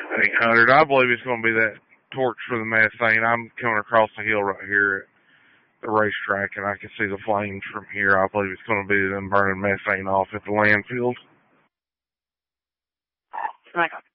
800. I believe it's going to be that torch for the methane. I'm coming across the hill right here at the racetrack, and I can see the flames from here. I believe it's going to be them burning methane off at the landfill. Like